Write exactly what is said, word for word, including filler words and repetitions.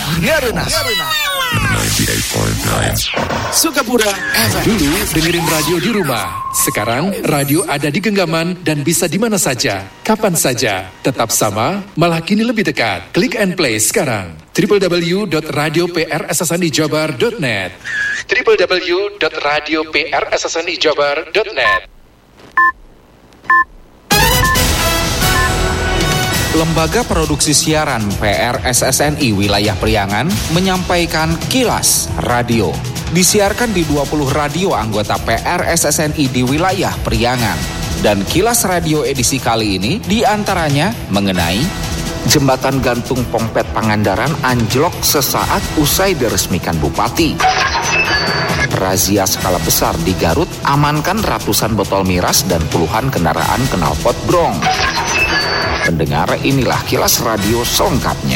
Ngaruna. Sukapura F M. Dulu dengerin radio di rumah. Sekarang radio ada di genggaman dan bisa di mana saja, kapan saja. Tetap sama, malah kini lebih dekat. Klik and play sekarang. w w w dot radio p r s s n i jabar dot net w w w dot radio p r s s n i jabar dot net. Lembaga Produksi Siaran P R S S N I Wilayah Priangan menyampaikan Kilas Radio. Disiarkan di dua puluh radio anggota P R S S N I di wilayah Priangan. Dan Kilas Radio edisi kali ini diantaranya mengenai Jembatan Gantung Pongpet Pangandaran anjlok sesaat usai diresmikan Bupati. Razia skala besar di Garut amankan ratusan botol miras dan puluhan kendaraan knalpot brong. Pendengar, inilah Kilas Radio selengkapnya.